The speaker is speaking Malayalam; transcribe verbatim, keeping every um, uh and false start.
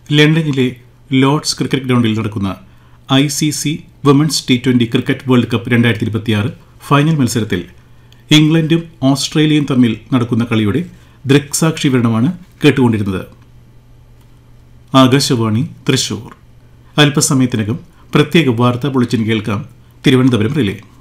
ലണ്ടനിലെ ലോർഡ്സ് ക്രിക്കറ്റ് ഗ്രൗണ്ടിൽ നടക്കുന്ന I C C women's T twenty cricket world cup രണ്ടായിരത്തി ഇരുപത്തിയാറ് ഫൈനൽ മത്സരത്തിൽ ഇംഗ്ലണ്ടും ഓസ്ട്രേലിയയും തമ്മിൽ നടക്കുന്ന കളിയുടെ ദൃക്സാക്ഷി വിവരണമാണ് കേട്ടുകൊണ്ടിരുന്നത്. ആകാശവാണി തൃശൂർ. അല്പസമയത്തിനകം പ്രത്യേക വാർത്താ ബുള്ളറ്റിൻ കേൾക്കാം. തിരുവനന്തപുരം റിലേ.